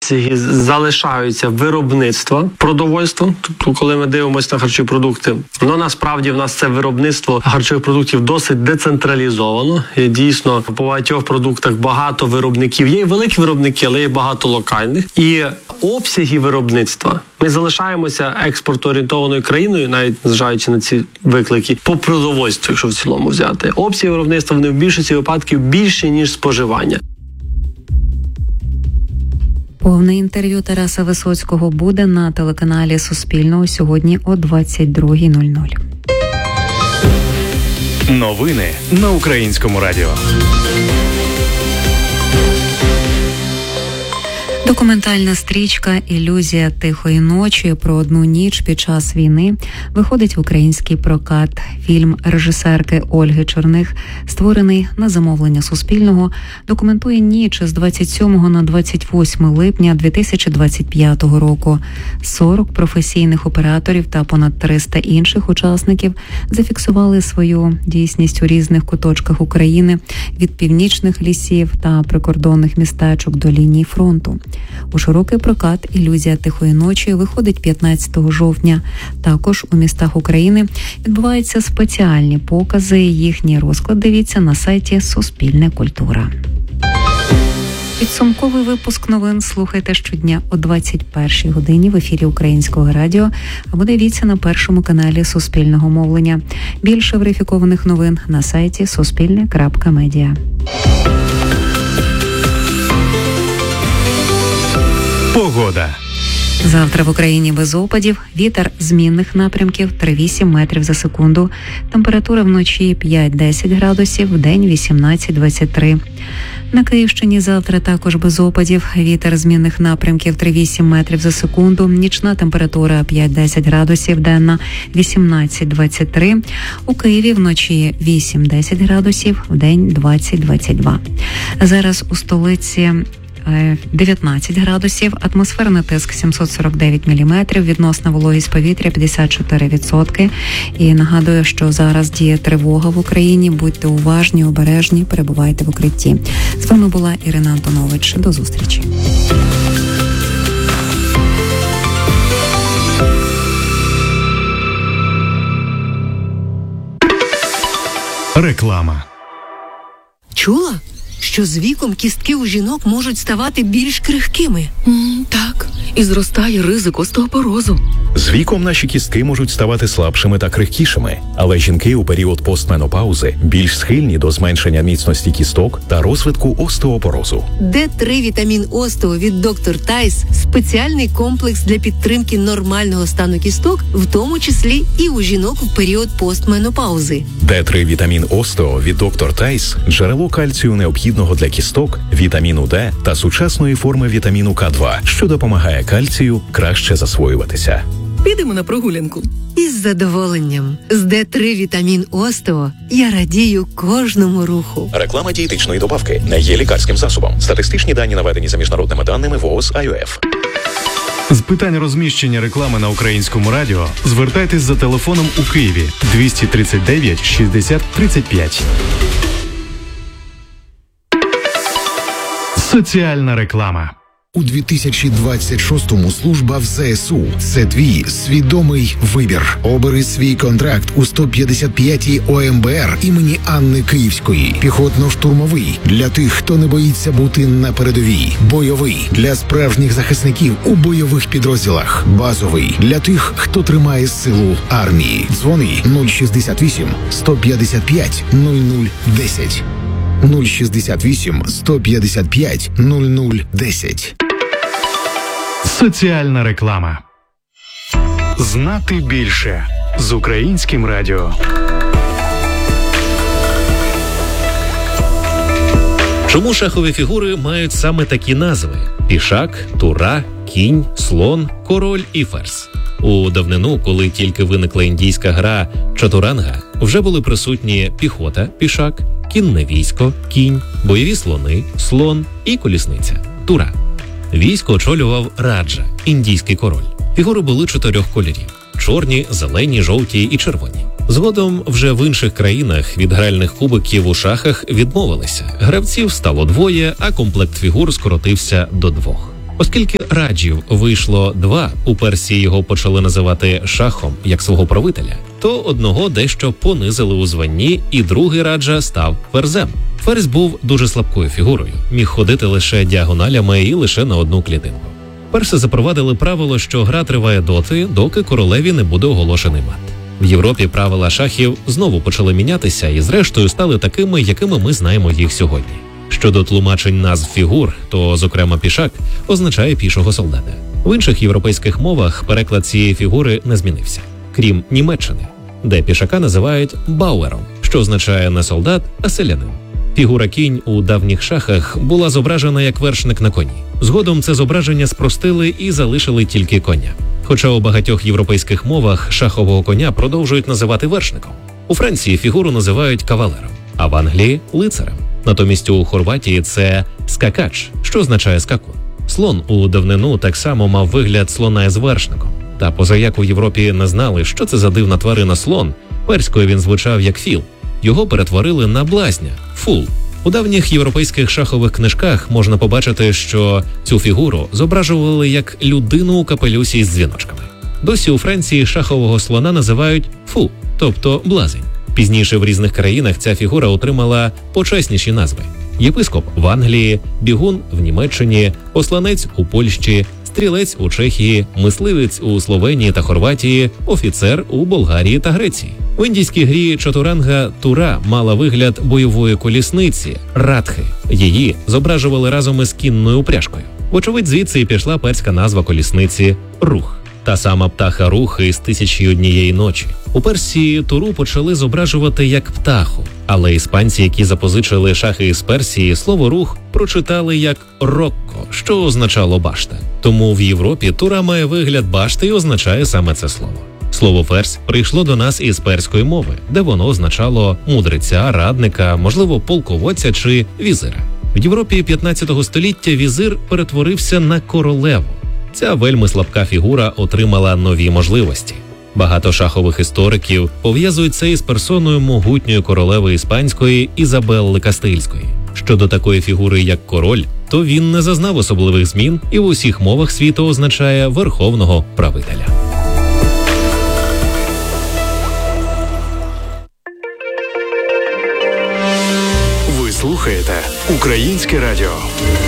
обсяги залишаються виробництва продовольства. Тобто, коли ми дивимося на харчові продукти, насправді в нас це виробництво харчових продуктів досить децентралізовано. І дійсно, по багатьох продуктах багато виробників. Є і великі виробники, але є багато локальних. І обсяги виробництва. Ми залишаємося експортоорієнтованою країною, навіть зважаючи на ці виклики, по продовольству, якщо в цілому взяти. Обсяги виробництва, вони в більшості випадків більше, ніж споживання. Повне інтерв'ю Тараса Висоцького буде на телеканалі Суспільного сьогодні о 22:00. Новини на Українському радіо. Документальна стрічка «Ілюзія тихої ночі» про одну ніч під час війни виходить в український прокат. Фільм режисерки Ольги Черних, створений на замовлення Суспільного, документує ніч з 27 на 28 липня 2025 року. 40 професійних операторів та понад 300 інших учасників зафіксували свою дійсність у різних куточках України, від північних лісів та прикордонних містечок до лінії фронту. У широкий прокат «Ілюзія тихої ночі» виходить 15 жовтня. Також у містах України відбуваються спеціальні покази. Їхній розклад дивіться на сайті Суспільне культура. Підсумковий випуск новин слухайте щодня о 21:00 годині в ефірі Українського радіо або дивіться на першому каналі Суспільного мовлення. Більше верифікованих новин на сайті suspilne.media. Погода. Завтра в Україні без опадів, вітер змінних напрямків 3-8 метрів за секунду. Температура вночі 5-10 градусів, вдень 18-23. На Київщині завтра також без опадів, вітер змінних напрямків 3-8 метрів за секунду. Нічна температура 5-10 градусів, денна 18-23. У Києві вночі 8-10 градусів, вдень 20-22. Зараз у столиці 19 градусів, атмосферний тиск 749 міліметрів, відносна вологість повітря 54%. І нагадую, що зараз діє тривога в Україні. Будьте уважні, обережні, перебувайте в укритті. З вами була Ірина Антонович. До зустрічі. Реклама. Чула, що з віком кістки у жінок можуть ставати більш крихкими? Так, і зростає ризик остеопорозу. З віком наші кістки можуть ставати слабшими та крихкішими, але жінки у період постменопаузи більш схильні до зменшення міцності кісток та розвитку остеопорозу. Д3 вітамін Остео від Доктор Тайс – спеціальний комплекс для підтримки нормального стану кісток, в тому числі і у жінок в період постменопаузи. Д3 вітамін Остео від Доктор Тайс – джерело кальцію необхідного для кісток, вітаміну Д та сучасної форми вітаміну К2, що допомагає кальцію краще засвоюватися. Підемо на прогулянку. Із задоволенням. З Д3 вітамін Остео я радію кожному руху. Реклама дієтичної добавки не є лікарським засобом. Статистичні дані наведені за міжнародними даними ВООЗ АЮФ. З питань розміщення реклами на Українському радіо звертайтесь за телефоном у Києві 239 60 35. Соціальна реклама. У 2026-му служба в ЗСУ – це твій свідомий вибір. Обери свій контракт у 155-й ОМБР імені Анни Київської. Піхотно-штурмовий – для тих, хто не боїться бути на передовій. Бойовий – для справжніх захисників у бойових підрозділах. Базовий – для тих, хто тримає силу армії. Дзвони 068 155 0010. 068 155 0010. Соціальна реклама. Знати більше з Українським радіо. Чому шахові фігури мають саме такі назви: пішак, тура, кінь, слон, король і ферзь? У давнину, коли тільки виникла індійська гра чатуранга, вже були присутні піхота, пішак, кінне військо, кінь, бойові слони, слон і колісниця, тура. Військо очолював раджа, індійський король. Фігури були 4 кольорів – чорні, зелені, жовті і червоні. Згодом вже в інших країнах від гральних кубиків у шахах відмовилися. Гравців стало 2, а комплект фігур скоротився до 2. Оскільки раджів вийшло 2, у Персії його почали називати шахом як свого правителя, то одного дещо понизили у званні, і другий раджа став ферзем. Ферзь був дуже слабкою фігурою, міг ходити лише діагоналями і лише на одну клітинку. Перси запровадили правило, що гра триває доти, доки королеві не буде оголошений мат. В Європі правила шахів знову почали мінятися і зрештою стали такими, якими ми знаємо їх сьогодні. Щодо тлумачень назв фігур, то, зокрема, пішак означає пішого солдата. В інших європейських мовах переклад цієї фігури не змінився, крім Німеччини, де пішака називають бауером, що означає не солдат, а селянин. Фігура кінь у давніх шахах була зображена як вершник на коні. Згодом це зображення спростили і залишили тільки коня. Хоча у багатьох європейських мовах шахового коня продовжують називати вершником. У Франції фігуру називають кавалером, а в Англії – лицарем. Натомість у Хорватії це скакач, що означає скакун. Слон у давнину так само мав вигляд слона із вершником. Та позаяк у Європі не знали, що це за дивна тварина слон, перською він звучав як філ. Його перетворили на блазня – фул. У давніх європейських шахових книжках можна побачити, що цю фігуру зображували як людину у капелюсі із дзвіночками. Досі у Франції шахового слона називають фу, тобто блазень. Пізніше в різних країнах ця фігура отримала почесніші назви. Єпископ в Англії, бігун в Німеччині, посланець у Польщі, стрілець у Чехії, мисливець у Словенії та Хорватії, офіцер у Болгарії та Греції. В індійській грі чатуранга тура мала вигляд бойової колісниці – радхи. Її зображували разом із кінною упряжкою. Вочевидь, звідси і пішла перська назва колісниці – рух. Та сама птаха рух із «1001 ночі». У Персії туру почали зображувати як птаху, але іспанці, які запозичили шахи із Персії, слово «рух» прочитали як «рокко», що означало «башта». Тому в Європі тура має вигляд башти і означає саме це слово. Слово «ферзь» прийшло до нас із перської мови, де воно означало мудреця, радника, можливо, полководця чи візира. В Європі 15 століття візир перетворився на королеву. Ця вельми слабка фігура отримала нові можливості. Багато шахових істориків пов'язують це із персоною могутньої королеви іспанської Ізабелли Кастильської. Щодо такої фігури, як король, то він не зазнав особливих змін і в усіх мовах світу означає верховного правителя. Ви слухаєте Українське радіо.